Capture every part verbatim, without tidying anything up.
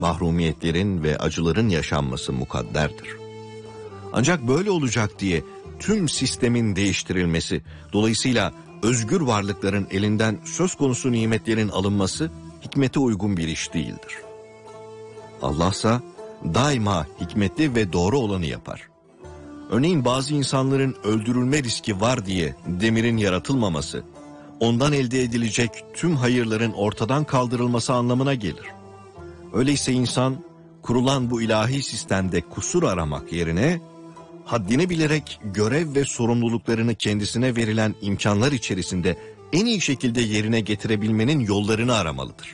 mahrumiyetlerin ve acıların yaşanması mukadderdir. Ancak böyle olacak diye tüm sistemin değiştirilmesi, dolayısıyla özgür varlıkların elinden söz konusu nimetlerin alınması hikmete uygun bir iş değildir. Allah'sa daima hikmetli ve doğru olanı yapar. Örneğin bazı insanların öldürülme riski var diye demirin yaratılmaması, ondan elde edilecek tüm hayırların ortadan kaldırılması anlamına gelir. Öyleyse insan, kurulan bu ilahi sistemde kusur aramak yerine, haddini bilerek görev ve sorumluluklarını kendisine verilen imkanlar içerisinde en iyi şekilde yerine getirebilmenin yollarını aramalıdır.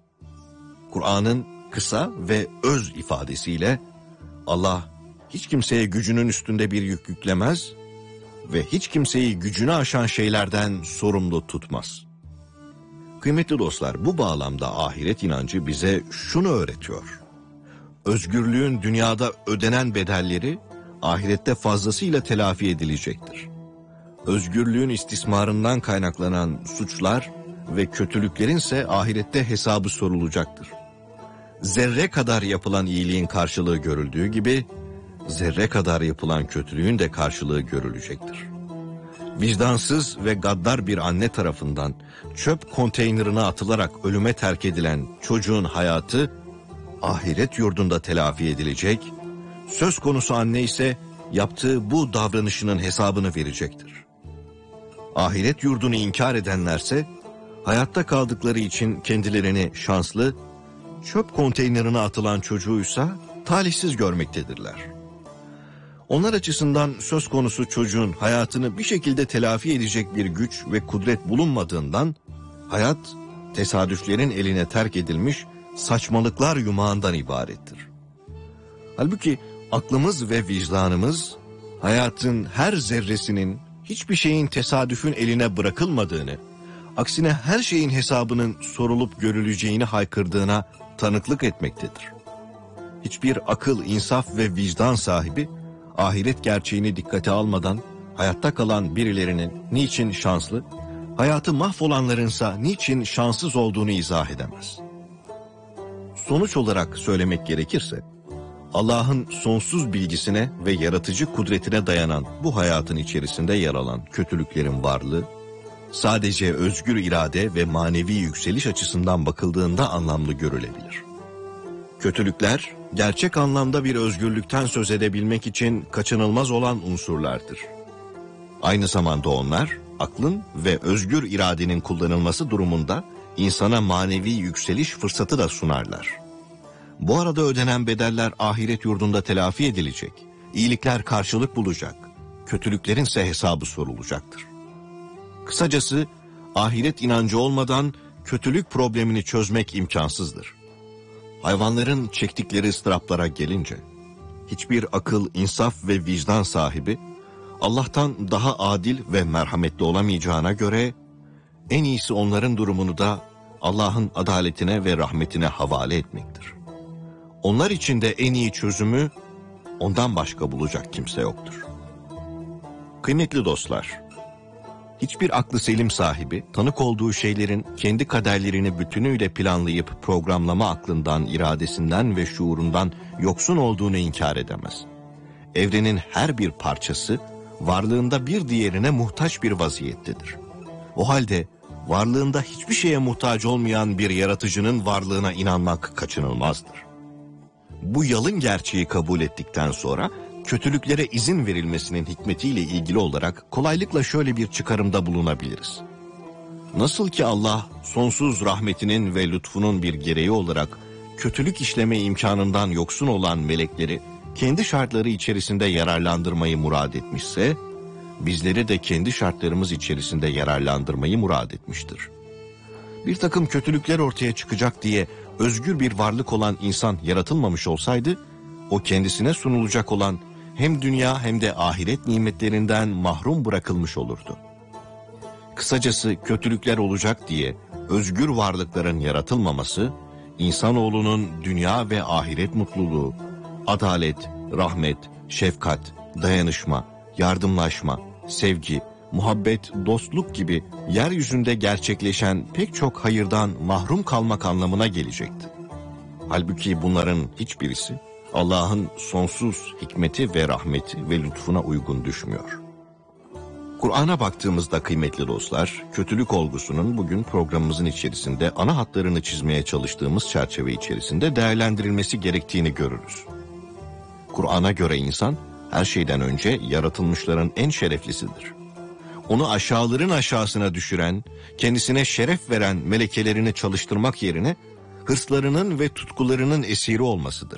Kur'an'ın kısa ve öz ifadesiyle Allah hiç kimseye gücünün üstünde bir yük yüklemez ve hiç kimseyi gücünü aşan şeylerden sorumlu tutmaz. Kıymetli dostlar, bu bağlamda ahiret inancı bize şunu öğretiyor: özgürlüğün dünyada ödenen bedelleri ahirette fazlasıyla telafi edilecektir. Özgürlüğün istismarından kaynaklanan suçlar ve kötülüklerin ise ahirette hesabı sorulacaktır. Zerre kadar yapılan iyiliğin karşılığı görüldüğü gibi, zerre kadar yapılan kötülüğün de karşılığı görülecektir. Vicdansız ve gaddar bir anne tarafından çöp konteynerine atılarak ölüme terk edilen çocuğun hayatı ahiret yurdunda telafi edilecek, söz konusu anne ise yaptığı bu davranışının hesabını verecektir. Ahiret yurdunu inkar edenlerse hayatta kaldıkları için kendilerini şanslı, çöp konteynerine atılan çocuğuysa talihsiz görmektedirler. Onlar açısından söz konusu çocuğun hayatını bir şekilde telafi edecek bir güç ve kudret bulunmadığından, hayat tesadüflerin eline terk edilmiş saçmalıklar yumağından ibarettir. Halbuki aklımız ve vicdanımız hayatın her zerresinin, hiçbir şeyin tesadüfün eline bırakılmadığını, aksine her şeyin hesabının sorulup görüleceğini haykırdığına tanıklık etmektedir. Hiçbir akıl, insaf ve vicdan sahibi ahiret gerçeğini dikkate almadan hayatta kalan birilerinin niçin şanslı, hayatı mahvolanlarınsa niçin şanssız olduğunu izah edemez. Sonuç olarak söylemek gerekirse, Allah'ın sonsuz bilgisine ve yaratıcı kudretine dayanan bu hayatın içerisinde yer alan kötülüklerin varlığı, sadece özgür irade ve manevi yükseliş açısından bakıldığında anlamlı görülebilir. Kötülükler, gerçek anlamda bir özgürlükten söz edebilmek için kaçınılmaz olan unsurlardır. Aynı zamanda onlar, aklın ve özgür iradenin kullanılması durumunda insana manevi yükseliş fırsatı da sunarlar. Bu arada ödenen bedeller ahiret yurdunda telafi edilecek, iyilikler karşılık bulacak, kötülüklerin ise hesabı sorulacaktır. Kısacası ahiret inancı olmadan kötülük problemini çözmek imkansızdır. Hayvanların çektikleri ıstıraplara gelince, hiçbir akıl, insaf ve vicdan sahibi Allah'tan daha adil ve merhametli olamayacağına göre en iyisi onların durumunu da Allah'ın adaletine ve rahmetine havale etmektir. Onlar için de en iyi çözümü ondan başka bulacak kimse yoktur. Kıymetli dostlar, hiçbir aklı selim sahibi tanık olduğu şeylerin kendi kaderlerini bütünüyle planlayıp programlama aklından, iradesinden ve şuurundan yoksun olduğunu inkar edemez. Evrenin her bir parçası varlığında bir diğerine muhtaç bir vaziyettedir. O halde varlığında hiçbir şeye muhtaç olmayan bir yaratıcının varlığına inanmak kaçınılmazdır. Bu yalın gerçeği kabul ettikten sonra kötülüklere izin verilmesinin hikmetiyle ilgili olarak kolaylıkla şöyle bir çıkarımda bulunabiliriz. Nasıl ki Allah sonsuz rahmetinin ve lütfunun bir gereği olarak kötülük işleme imkanından yoksun olan melekleri kendi şartları içerisinde yararlandırmayı murad etmişse, bizleri de kendi şartlarımız içerisinde yararlandırmayı murad etmiştir. Bir takım kötülükler ortaya çıkacak diye özgür bir varlık olan insan yaratılmamış olsaydı, o kendisine sunulacak olan hem dünya hem de ahiret nimetlerinden mahrum bırakılmış olurdu. Kısacası kötülükler olacak diye özgür varlıkların yaratılmaması, insanoğlunun dünya ve ahiret mutluluğu, adalet, rahmet, şefkat, dayanışma, yardımlaşma, sevgi, muhabbet, dostluk gibi yeryüzünde gerçekleşen pek çok hayırdan mahrum kalmak anlamına gelecekti. Halbuki bunların hiçbirisi Allah'ın sonsuz hikmeti ve rahmeti ve lütfuna uygun düşmüyor. Kur'an'a baktığımızda kıymetli dostlar, kötülük olgusunun bugün programımızın içerisinde ana hatlarını çizmeye çalıştığımız çerçeve içerisinde değerlendirilmesi gerektiğini görürüz. Kur'an'a göre insan her şeyden önce yaratılmışların en şereflisidir. Onu aşağıların aşağısına düşüren, kendisine şeref veren melekelerini çalıştırmak yerine hırslarının ve tutkularının esiri olmasıdır.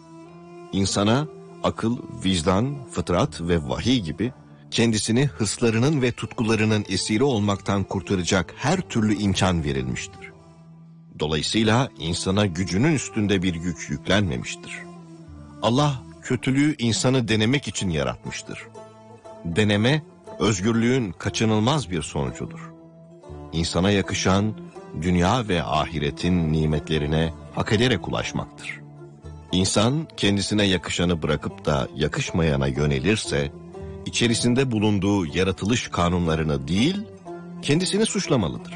İnsana akıl, vicdan, fıtrat ve vahiy gibi kendisini hırslarının ve tutkularının esiri olmaktan kurtaracak her türlü imkan verilmiştir. Dolayısıyla insana gücünün üstünde bir yük yüklenmemiştir. Allah kötülüğü insanı denemek için yaratmıştır. Deneme, özgürlüğün kaçınılmaz bir sonucudur. İnsana yakışan dünya ve ahiretin nimetlerine hak ederek ulaşmaktır. İnsan kendisine yakışanı bırakıp da yakışmayana yönelirse, içerisinde bulunduğu yaratılış kanunlarını değil, kendisini suçlamalıdır.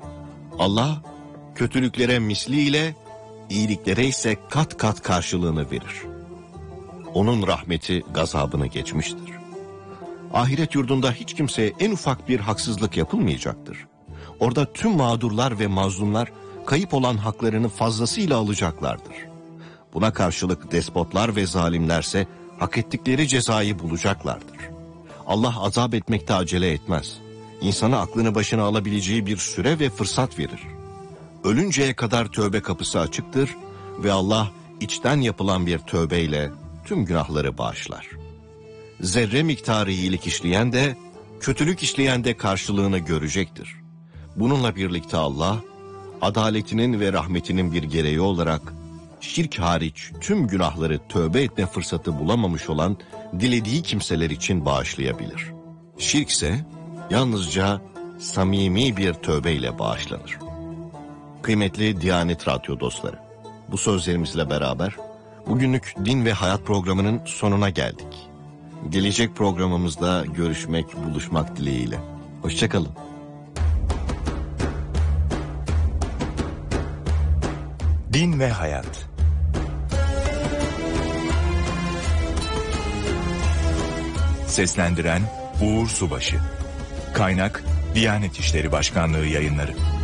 Allah, kötülüklere misliyle, iyiliklere ise kat kat karşılığını verir. Onun rahmeti gazabını geçmiştir. Ahiret yurdunda hiç kimseye en ufak bir haksızlık yapılmayacaktır. Orada tüm mağdurlar ve mazlumlar kayıp olan haklarını fazlasıyla alacaklardır. Buna karşılık despotlar ve zalimlerse hak ettikleri cezayı bulacaklardır. Allah azap etmekte acele etmez. İnsana aklını başına alabileceği bir süre ve fırsat verir. Ölünceye kadar tövbe kapısı açıktır ve Allah içten yapılan bir tövbeyle tüm günahları bağışlar. Zerre miktarı iyilik işleyen de, kötülük işleyen de karşılığını görecektir. Bununla birlikte Allah, adaletinin ve rahmetinin bir gereği olarak, şirk hariç tüm günahları tövbe etme fırsatı bulamamış olan dilediği kimseler için bağışlayabilir. Şirk ise yalnızca samimi bir tövbeyle bağışlanır. Kıymetli Diyanet Radyo dostları, bu sözlerimizle beraber bugünlük Din ve Hayat programının sonuna geldik. Gelecek programımızda görüşmek, buluşmak dileğiyle. Hoşça kalın. Din ve Hayat. Seslendiren Uğur Subaşı. Kaynak Diyanet İşleri Başkanlığı Yayınları.